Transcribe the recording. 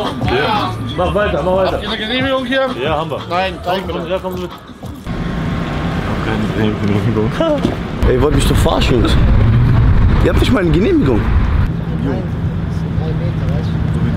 Ja. Mach weiter, mach weiter. Habt ihr eine Genehmigung hier? Ja, haben wir. Nein, zeig mir. Ja, komm mit. Keine Genehmigung. Ey, ihr wollt mich doch verarschen, Jungs. Ihr habt nicht mal eine Genehmigung. Nein, 3 Meter, weißt du?